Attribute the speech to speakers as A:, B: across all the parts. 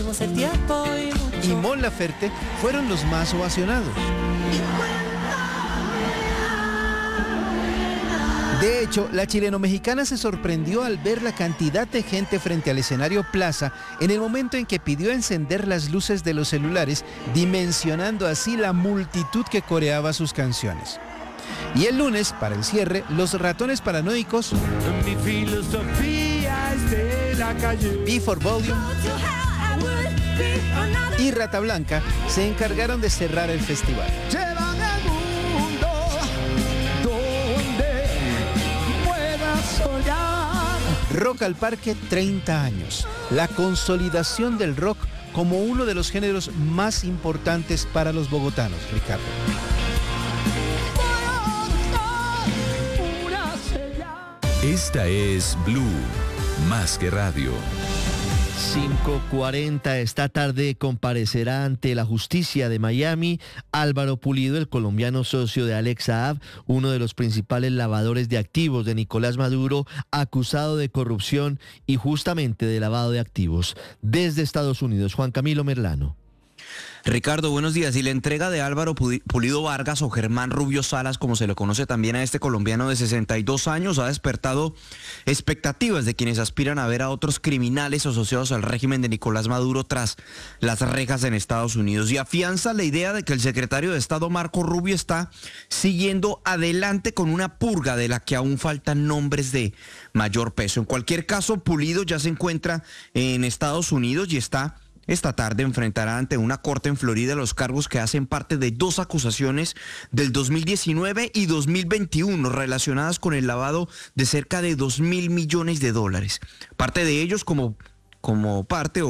A: Perdimos el tiempo
B: y Mon Laferte fueron los más ovacionados. De hecho, la chileno-mexicana se sorprendió al ver la cantidad de gente frente al escenario Plaza en el momento en que pidió encender las luces de los celulares, dimensionando así la multitud que coreaba sus canciones. Y el lunes, para el cierre, los Ratones Paranoicos,
C: Mi filosofía es de la calle.
B: B4 Volume y Rata Blanca se encargaron de cerrar el festival.
C: Llevan al mundo donde puedas soñar.
B: Rock al Parque 30 años. La consolidación del rock como uno de los géneros más importantes para los bogotanos, Ricardo.
D: Esta es Blue, más que radio.
E: 5:40 esta tarde comparecerá ante la justicia de Miami Álvaro Pulido, el colombiano socio de Alex Saab, uno de los principales lavadores de activos de Nicolás Maduro, acusado de corrupción y justamente de lavado de activos. Desde Estados Unidos, Juan Camilo Merlano.
F: Ricardo, buenos días. Y la entrega de Álvaro Pulido Vargas, o Germán Rubio Salas, como se lo conoce también a este colombiano de 62 años, ha despertado expectativas de quienes aspiran a ver a otros criminales asociados al régimen de Nicolás Maduro tras las rejas en Estados Unidos. Y afianza la idea de que el secretario de Estado Marco Rubio está siguiendo adelante con una purga de la que aún faltan nombres de mayor peso. En cualquier caso, Pulido ya se encuentra en Estados Unidos y esta tarde enfrentará ante una corte en Florida los cargos que hacen parte de dos acusaciones del 2019 y 2021 relacionadas con el lavado de cerca de $2.000 millones. Parte de ellos como parte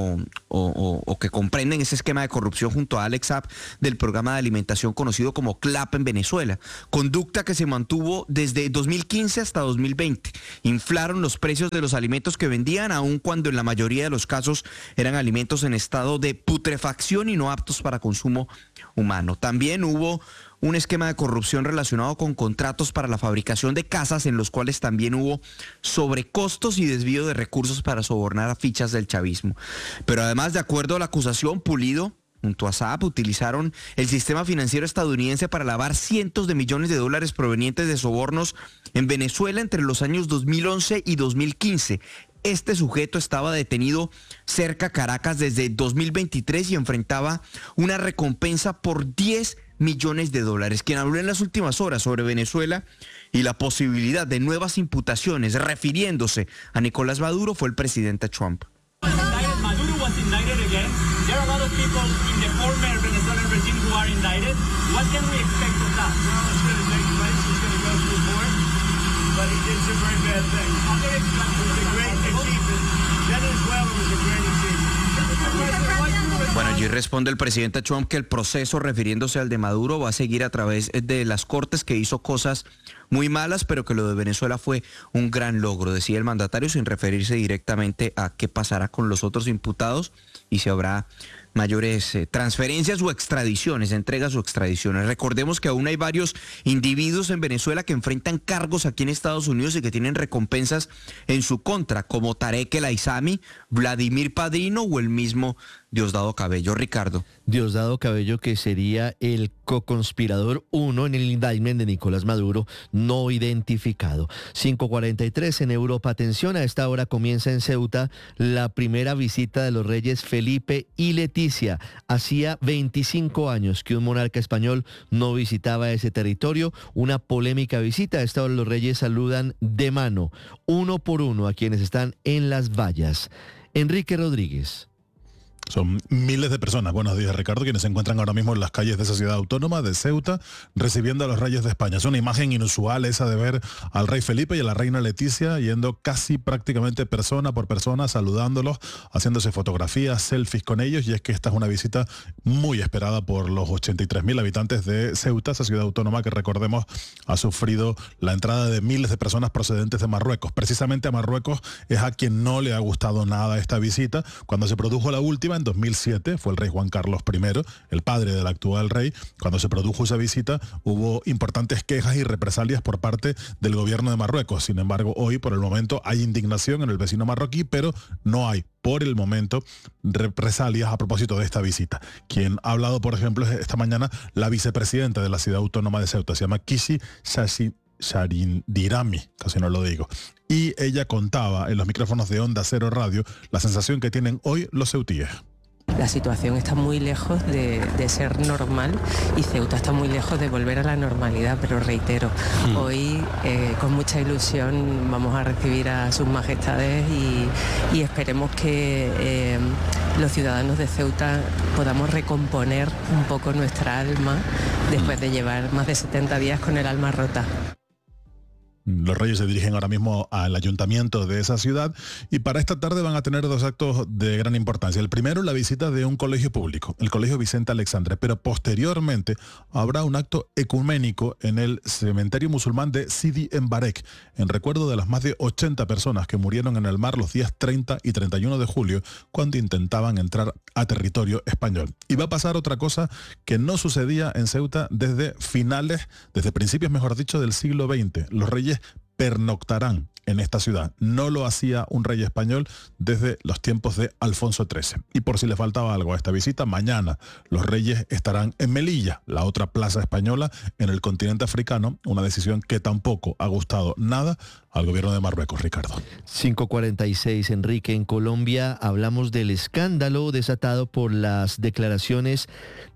F: o que comprenden ese esquema de corrupción junto a Alex Saab del programa de alimentación conocido como CLAP en Venezuela, conducta que se mantuvo desde 2015 hasta 2020. Inflaron los precios de los alimentos que vendían, aun cuando en la mayoría de los casos eran alimentos en estado de putrefacción y no aptos para consumo humano. También hubo un esquema de corrupción relacionado con contratos para la fabricación de casas, en los cuales también hubo sobrecostos y desvío de recursos para sobornar a fichas del chavismo. Pero además, de acuerdo a la acusación, Pulido junto a Saab utilizaron el sistema financiero estadounidense para lavar cientos de millones de dólares provenientes de sobornos en Venezuela entre los años 2011 y 2015. Este sujeto estaba detenido cerca a Caracas desde 2023 y enfrentaba una recompensa por $10 millones. Quien habló en las últimas horas sobre Venezuela y la posibilidad de nuevas imputaciones refiriéndose a Nicolás Maduro fue el presidente Trump.
G: Maduro was indicted again. There are a lot of people in the former Venezuelan regime who are indicted. What can we expect of that? Well, it's going to take place. It's going to go through court. But it's a very bad thing. It's a great achievement. Venezuela was a great achievement.
F: Bueno, allí responde el presidente Trump que el proceso, refiriéndose al de Maduro, va a seguir a través de las cortes, que hizo cosas muy malas, pero que lo de Venezuela fue un gran logro, decía el mandatario, sin referirse directamente a qué pasará con los otros imputados y si habrá mayores transferencias o extradiciones, entregas o extradiciones. Recordemos que aún hay varios individuos en Venezuela que enfrentan cargos aquí en Estados Unidos y que tienen recompensas en su contra, como Tarek El Aizami, Vladimir Padrino o el mismo Diosdado Cabello. Ricardo.
E: Diosdado Cabello, que sería el co-conspirador 1 en el indictment de Nicolás Maduro, no identificado. 5:43 en Europa. Atención, a esta hora comienza en Ceuta la primera visita de los reyes Felipe y Leticia. Hacía 25 años que un monarca español no visitaba ese territorio. Una polémica visita. A esta hora los reyes saludan de mano, uno por uno, a quienes están en las vallas. Enrique Rodríguez.
H: Son miles de personas, buenos días Ricardo, quienes se encuentran ahora mismo en las calles de esa ciudad autónoma de Ceuta recibiendo a los reyes de España. Es una imagen inusual esa de ver al rey Felipe y a la reina Leticia yendo casi prácticamente persona por persona, saludándolos, haciéndose fotografías, selfies con ellos, y es que esta es una visita muy esperada por los 83.000 habitantes de Ceuta, esa ciudad autónoma que, recordemos, ha sufrido la entrada de miles de personas procedentes de Marruecos. Precisamente a Marruecos es a quien no le ha gustado nada esta visita. Cuando se produjo la última, definitiva en 2007, fue el rey Juan Carlos I, el padre del actual rey. Cuando se produjo esa visita hubo importantes quejas y represalias por parte del gobierno de Marruecos. Sin embargo, hoy por el momento hay indignación en el vecino marroquí, pero no hay por el momento represalias a propósito de esta visita. Quien ha hablado, por ejemplo, esta mañana la vicepresidenta de la ciudad autónoma de Ceuta, se llama Kishi Sharindirami, casi no lo digo. Y ella contaba en los micrófonos de Onda Cero Radio la sensación que tienen hoy los ceutíes.
A: La situación está muy lejos de ser normal y Ceuta está muy lejos de volver a la normalidad, pero reitero, hoy con mucha ilusión vamos a recibir a sus majestades y esperemos que los ciudadanos de Ceuta podamos recomponer un poco nuestra alma después de llevar más de 70 días con el alma rota.
H: Los reyes se dirigen ahora mismo al ayuntamiento de esa ciudad y para esta tarde van a tener dos actos de gran importancia. El primero, la visita de un colegio público, el Colegio Vicente Alexandre, pero posteriormente habrá un acto ecuménico en el cementerio musulmán de Sidi Embarek, en recuerdo de las más de 80 personas que murieron en el mar los días 30 y 31 de julio cuando intentaban entrar a territorio español. Y va a pasar otra cosa que no sucedía en Ceuta desde principios, mejor dicho, del siglo XX. Los reyes pernoctarán en esta ciudad. No lo hacía un rey español desde los tiempos de Alfonso XIII. Y por si le faltaba algo a esta visita, mañana los reyes estarán en Melilla, la otra plaza española en el continente africano, una decisión que tampoco ha gustado nada al gobierno de Marruecos, Ricardo.
E: 5:46, Enrique. En Colombia hablamos del escándalo desatado por las declaraciones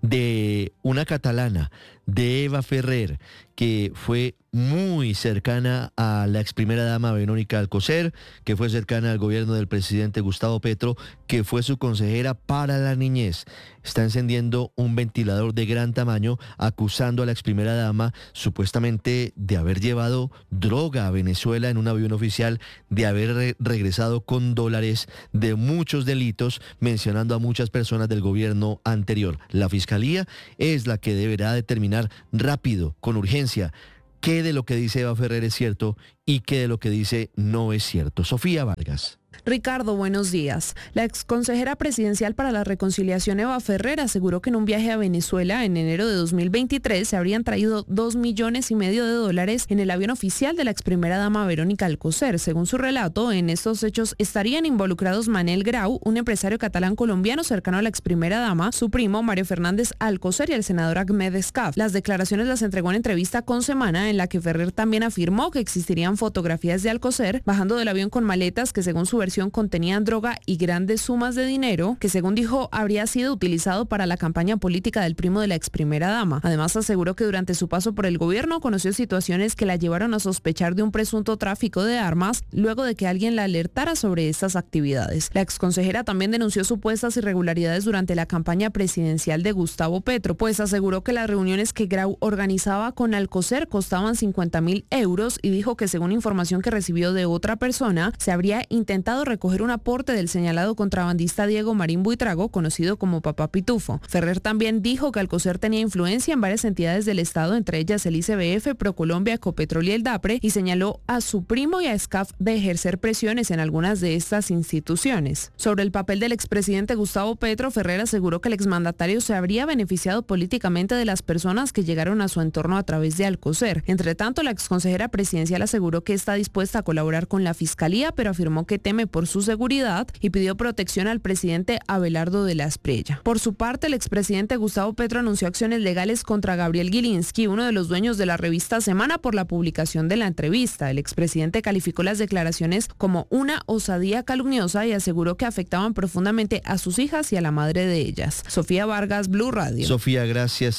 E: de una catalana, de Eva Ferrer, que fue muy cercana a la ex primera dama Verónica Alcocer, que fue cercana al gobierno del presidente Gustavo Petro, que fue su consejera para la niñez. Está encendiendo un ventilador de gran tamaño, acusando a la ex primera dama supuestamente de haber llevado droga a Venezuela en un avión oficial, de haber regresado con dólares, de muchos delitos, mencionando a muchas personas del gobierno anterior. La Fiscalía es la que deberá determinar rápido, con urgencia, qué de lo que dice Eva Ferrer es cierto y qué de lo que dice no es cierto. Sofía Vargas.
I: Ricardo, buenos días. La exconsejera presidencial para la reconciliación Eva Ferrer aseguró que en un viaje a Venezuela en enero de 2023 se habrían traído $2,5 millones de dólares en el avión oficial de la ex primera dama Verónica Alcocer. Según su relato, en estos hechos estarían involucrados Manel Grau, un empresario catalán colombiano cercano a la ex primera dama, su primo Mario Fernández Alcocer y el senador Ahmed Escaf. Las declaraciones las entregó en entrevista con Semana, en la que Ferrer también afirmó que existirían fotografías de Alcocer bajando del avión con maletas que según su versión contenían droga y grandes sumas de dinero que según dijo habría sido utilizado para la campaña política del primo de la ex primera dama. Además aseguró que durante su paso por el gobierno conoció situaciones que la llevaron a sospechar de un presunto tráfico de armas luego de que alguien la alertara sobre estas actividades. La exconsejera también denunció supuestas irregularidades durante la campaña presidencial de Gustavo Petro, pues aseguró que las reuniones que Grau organizaba con Alcocer costaban 50.000 euros y dijo que según información que recibió de otra persona se habría intentado recoger un aporte del señalado contrabandista Diego Marín Buitrago, conocido como Papá Pitufo. Ferrer también dijo que Alcocer tenía influencia en varias entidades del Estado, entre ellas el ICBF, Procolombia, Ecopetrol y el DAPRE, y señaló a su primo y a Escaf de ejercer presiones en algunas de estas instituciones. Sobre el papel del expresidente Gustavo Petro, Ferrer aseguró que el exmandatario se habría beneficiado políticamente de las personas que llegaron a su entorno a través de Alcocer. Entre tanto, la exconsejera presidencial aseguró que está dispuesta a colaborar con la Fiscalía, pero afirmó que teme por su seguridad y pidió protección al presidente Abelardo de la Espriella. Por su parte, el expresidente Gustavo Petro anunció acciones legales contra Gabriel Gilinski, uno de los dueños de la revista Semana, por la publicación de la entrevista. El expresidente calificó las declaraciones como una osadía calumniosa y aseguró que afectaban profundamente a sus hijas y a la madre de ellas. Sofía Vargas, Blue Radio.
E: Sofía, gracias.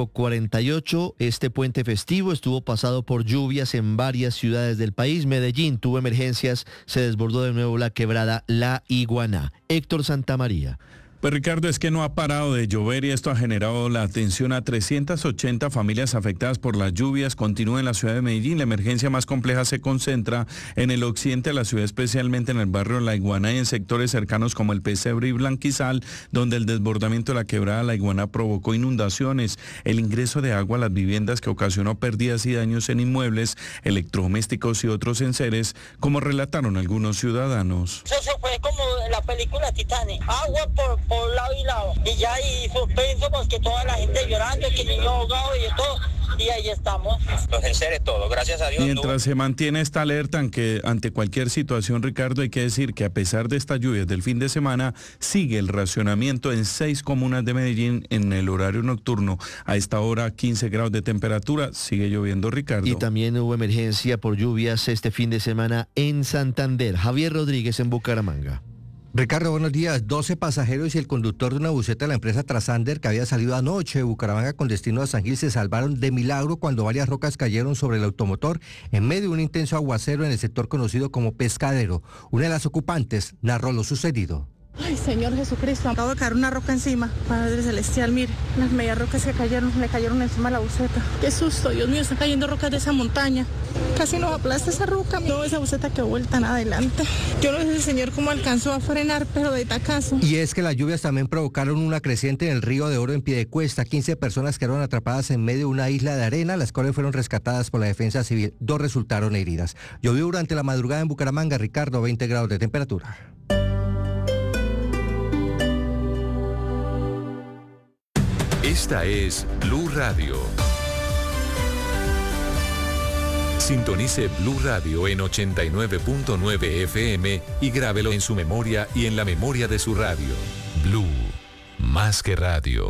E: 5:48. Este puente festivo estuvo pasado por lluvias en varias ciudades del país. Medellín tuvo emergencias, se desbordó de nuevo la quebrada La Iguaná. Héctor Santamaría.
J: Pues Ricardo, es que no ha parado de llover y esto ha generado la atención a 380 familias afectadas por las lluvias. Continúa en la ciudad de Medellín. La emergencia más compleja se concentra en el occidente de la ciudad, especialmente en el barrio La Iguaná y en sectores cercanos como el Pesebre y Blanquizal, donde el desbordamiento de la quebrada La Iguaná provocó inundaciones, el ingreso de agua a las viviendas que ocasionó pérdidas y daños en inmuebles, electrodomésticos y otros enseres, como relataron algunos ciudadanos.
K: Eso fue como la película Titanic. Agua por y ya, y suspenso porque toda la gente llorando, que niños ahogados y de todo, y ahí estamos.
L: Los enseres todo, gracias a Dios.
J: Mientras se mantiene esta alerta ante cualquier situación, Ricardo, hay que decir que a pesar de estas lluvias del fin de semana, sigue el racionamiento en 6 comunas de Medellín en el horario nocturno. A esta hora 15 grados de temperatura, sigue lloviendo, Ricardo.
E: Y también hubo emergencia por lluvias este fin de semana en Santander. Javier Rodríguez en Bucaramanga.
M: Ricardo, buenos días. 12 pasajeros y el conductor de una buseta de la empresa Trasander que había salido anoche de Bucaramanga con destino a San Gil se salvaron de milagro cuando varias rocas cayeron sobre el automotor en medio de un intenso aguacero en el sector conocido como Pescadero. Una de las ocupantes narró lo sucedido.
N: Ay, Señor Jesucristo, acabo de caer una roca encima. Padre Celestial, mire, las medias rocas que cayeron, le cayeron encima a la buseta. Qué susto, Dios mío, están cayendo rocas de esa montaña. Casi nos aplasta esa roca. No, esa buseta quedó vuelta nada adelante. Yo no sé el Señor cómo alcanzó a frenar, pero de tacazo.
M: Y es que las lluvias también provocaron una creciente en el río de Oro en Piedecuesta. 15 personas quedaron atrapadas en medio de una isla de arena, las cuales fueron rescatadas por la defensa civil. 2 resultaron heridas. Llovió durante la madrugada en Bucaramanga, Ricardo, 20 grados de temperatura.
D: Esta es Blue Radio. Sintonice Blue Radio en 89.9 FM y grábelo en su memoria y en la memoria de su radio. Blue, más que radio.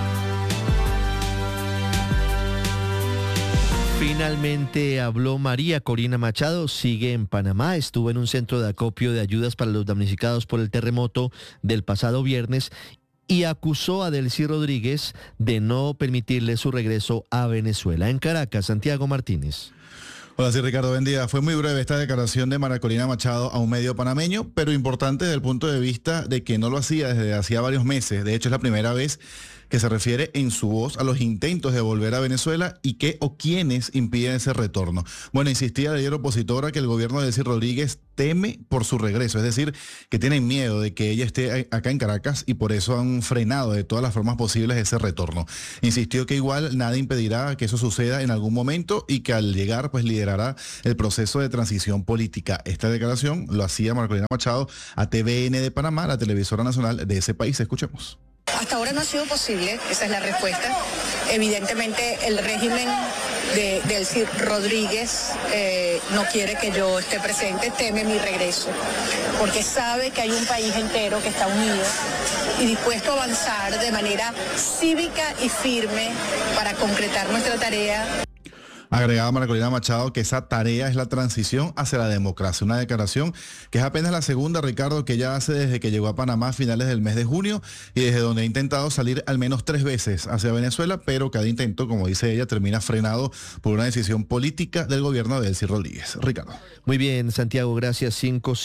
E: Finalmente habló María Corina Machado, sigue en Panamá, estuvo en un centro de acopio de ayudas para los damnificados por el terremoto del pasado viernes y acusó a Delcy Rodríguez de no permitirle su regreso a Venezuela. En Caracas, Santiago Martínez.
O: Hola, sí, Ricardo, buen día. Fue muy breve esta declaración de María Corina Machado a un medio panameño, pero importante desde el punto de vista de que no lo hacía desde hacía varios meses. De hecho, es la primera vez que se refiere en su voz a los intentos de volver a Venezuela y qué o quiénes impiden ese retorno. Bueno, insistía la líder opositora que el gobierno de Delcy Rodríguez teme por su regreso, es decir, que tienen miedo de que ella esté acá en Caracas y por eso han frenado de todas las formas posibles ese retorno. Insistió que igual nada impedirá que eso suceda en algún momento y que al llegar pues liderará el proceso de transición política. Esta declaración lo hacía María Corina Machado a TVN de Panamá, la televisora nacional de ese país. Escuchemos.
P: Hasta ahora no ha sido posible, esa es la respuesta. Evidentemente el régimen de Delcy Rodríguez no quiere que yo esté presente, teme mi regreso, porque sabe que hay un país entero que está unido y dispuesto a avanzar de manera cívica y firme para concretar nuestra tarea.
O: Agregaba María Corina Machado que esa tarea es la transición hacia la democracia, una declaración que es apenas la segunda, Ricardo, que ella hace desde que llegó a Panamá a finales del mes de junio y desde donde ha intentado salir al menos 3 veces hacia Venezuela, pero cada intento, como dice ella, termina frenado por una decisión política del gobierno de Delcy Rodríguez. Ricardo.
E: Muy bien, Santiago, gracias.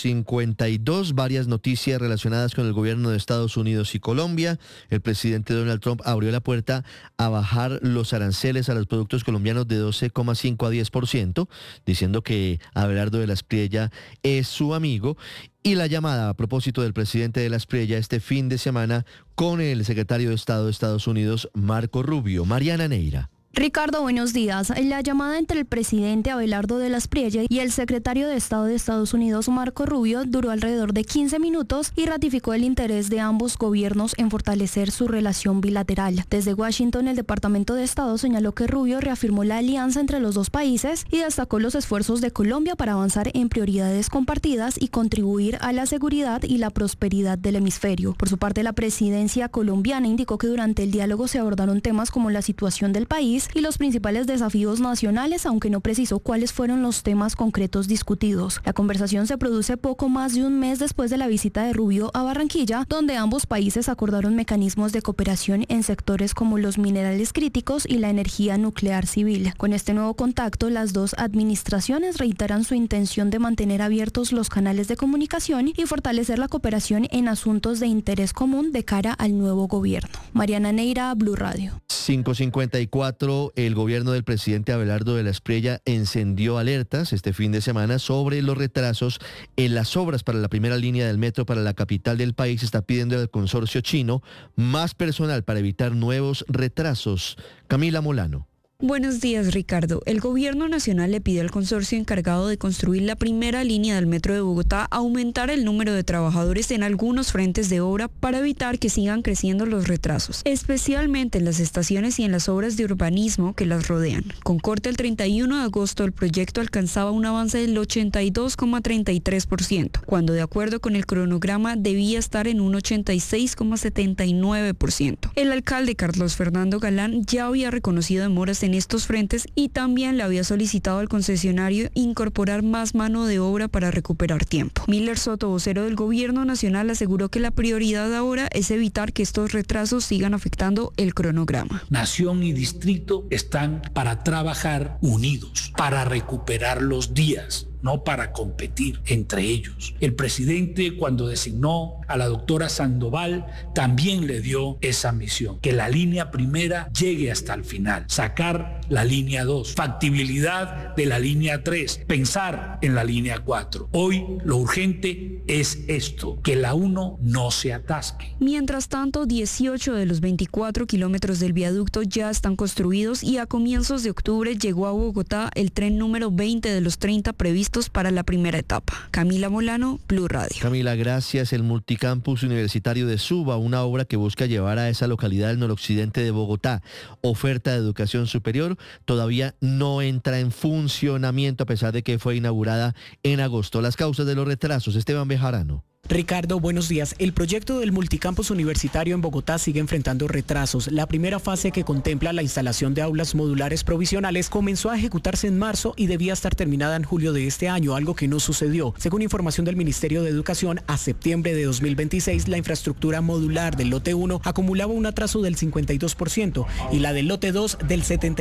E: 5:52, varias noticias relacionadas con el gobierno de Estados Unidos y Colombia. El presidente Donald Trump abrió la puerta a bajar los aranceles a los productos colombianos de 12,5 a 10%, diciendo que Abelardo de la Espriella es su amigo, y la llamada a propósito del presidente de la Espriella este fin de semana con el secretario de Estado de Estados Unidos, Marco Rubio. Mariana Neira.
Q: Ricardo, buenos días. La llamada entre el presidente Abelardo de la Espriella y el secretario de Estado de Estados Unidos, Marco Rubio, duró alrededor de 15 minutos y ratificó el interés de ambos gobiernos en fortalecer su relación bilateral. Desde Washington, el Departamento de Estado señaló que Rubio reafirmó la alianza entre los dos países y destacó los esfuerzos de Colombia para avanzar en prioridades compartidas y contribuir a la seguridad y la prosperidad del hemisferio. Por su parte, la presidencia colombiana indicó que durante el diálogo se abordaron temas como la situación del país y los principales desafíos nacionales, aunque no precisó cuáles fueron los temas concretos discutidos. La conversación se produce poco más de un mes después de la visita de Rubio a Barranquilla, donde ambos países acordaron mecanismos de cooperación en sectores como los minerales críticos y la energía nuclear civil. Con este nuevo contacto, las dos administraciones reiteran su intención de mantener abiertos los canales de comunicación y fortalecer la cooperación en asuntos de interés común de cara al nuevo gobierno. Mariana Neira, Blue Radio.
E: 5:54, el gobierno del presidente Abelardo de la Espriella encendió alertas este fin de semana sobre los retrasos en las obras para la primera línea del metro para la capital del país. Está pidiendo al consorcio chino más personal para evitar nuevos retrasos. Camila Molano.
R: Buenos días, Ricardo. El gobierno nacional le pidió al consorcio encargado de construir la primera línea del metro de Bogotá aumentar el número de trabajadores en algunos frentes de obra para evitar que sigan creciendo los retrasos, especialmente en las estaciones y en las obras de urbanismo que las rodean. Con corte el 31 de agosto, el proyecto alcanzaba un avance del 82,33%, cuando de acuerdo con el cronograma debía estar en un 86,79%. El alcalde Carlos Fernando Galán ya había reconocido demoras en estos frentes y también le había solicitado al concesionario incorporar más mano de obra para recuperar tiempo. Miller Soto, vocero del gobierno nacional, aseguró que la prioridad ahora es evitar que estos retrasos sigan afectando el cronograma.
S: Nación y distrito están para trabajar unidos, para recuperar los días, no para competir entre ellos. El presidente, cuando designó a la doctora Sandoval, también le dio esa misión, que la línea primera llegue hasta el final, sacar la línea 2, factibilidad de la línea 3, pensar en la línea 4. Hoy lo urgente es esto, que la 1 no se atasque.
R: Mientras tanto, 18 de los 24 kilómetros del viaducto ya están construidos y a comienzos de octubre llegó a Bogotá el tren número 20 de los 30 previstos para la primera etapa. Camila Molano, Blue Radio.
E: Camila, gracias. El multicampus universitario de Suba, una obra que busca llevar a esa localidad del noroccidente de Bogotá oferta de educación superior, todavía no entra en funcionamiento a pesar de que fue inaugurada en agosto. Las causas de los retrasos, Esteban Bejarano.
T: Ricardo, buenos días. El proyecto del multicampus universitario en Bogotá sigue enfrentando retrasos. La primera fase, que contempla la instalación de aulas modulares provisionales, comenzó a ejecutarse en marzo y debía estar terminada en julio de este año, algo que no sucedió. Según información del Ministerio de Educación, a septiembre de 2026 la infraestructura modular del lote 1 acumulaba un atraso del 52% y la del lote 2 del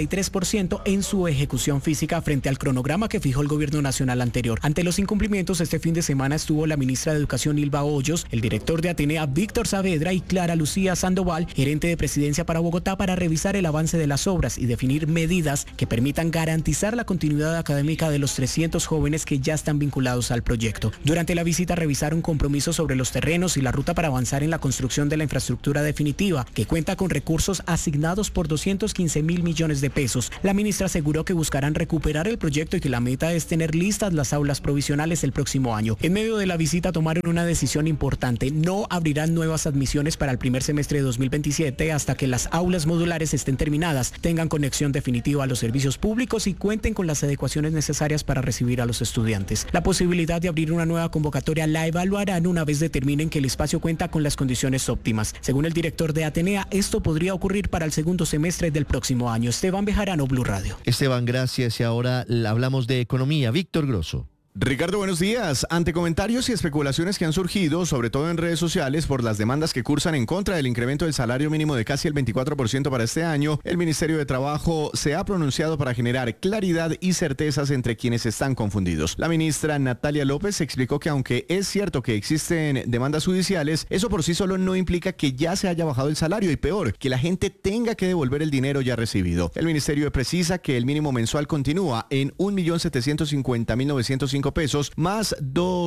T: 73% en su ejecución física frente al cronograma que fijó el gobierno nacional anterior. Ante los incumplimientos, este fin de semana estuvo la ministra de Educación Nilva Hoyos, el director de Atenea Víctor Saavedra y Clara Lucía Sandoval, gerente de Presidencia para Bogotá, para revisar el avance de las obras y definir medidas que permitan garantizar la continuidad académica de los 300 jóvenes que ya están vinculados al proyecto. Durante la visita revisaron compromisos sobre los terrenos y la ruta para avanzar en la construcción de la infraestructura definitiva, que cuenta con recursos asignados por 215.000 millones de pesos. La ministra aseguró que buscarán recuperar el proyecto y que la meta es tener listas las aulas provisionales el próximo año. En medio de la visita tomaron una decisión importante: no abrirán nuevas admisiones para el primer semestre de 2027 hasta que las aulas modulares estén terminadas, tengan conexión definitiva a los servicios públicos y cuenten con las adecuaciones necesarias para recibir a los estudiantes. La posibilidad de abrir una nueva convocatoria la evaluarán una vez determinen que el espacio cuenta con las condiciones óptimas. Según el director de Atenea, esto podría ocurrir para el segundo semestre del próximo año. Esteban Bejarano, Blue Radio.
E: Esteban, gracias. Y ahora hablamos de economía. Víctor Grosso.
U: Ricardo, buenos días. Ante comentarios y especulaciones que han surgido, sobre todo en redes sociales, por las demandas que cursan en contra del incremento del salario mínimo de casi el 24% para este año, el Ministerio de Trabajo se ha pronunciado para generar claridad y certezas entre quienes están confundidos. La ministra Natalia López explicó que aunque es cierto que existen demandas judiciales, eso por sí solo no implica que ya se haya bajado el salario y, peor, que la gente tenga que devolver el dinero ya recibido. El ministerio precisa que el mínimo mensual continúa en 1.750.905 pesos más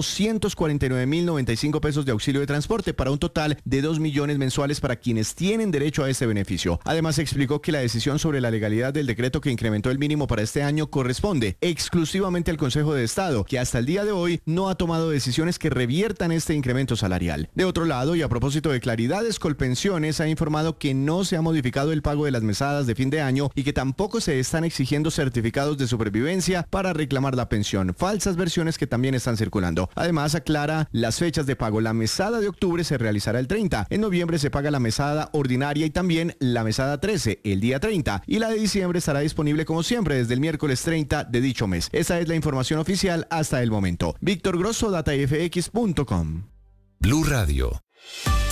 U: 249.095 pesos de auxilio de transporte, para un total de 2 millones mensuales para quienes tienen derecho a este beneficio. Además, explicó que la decisión sobre la legalidad del decreto que incrementó el mínimo para este año corresponde exclusivamente al Consejo de Estado, que hasta el día de hoy no ha tomado decisiones que reviertan este incremento salarial. De otro lado, y a propósito de claridades, Colpensiones ha informado que no se ha modificado el pago de las mesadas de fin de año y que tampoco se están exigiendo certificados de supervivencia para reclamar la pensión. Falsas versiones que también están circulando. Además, aclara las fechas de pago. La mesada de octubre se realizará el 30. En noviembre se paga la mesada ordinaria y también la mesada 13 el día 30. Y la de diciembre estará disponible como siempre desde el miércoles 30 de dicho mes. Esa es la información oficial hasta el momento. Víctor Grosso, datafx.com.
D: Blue Radio.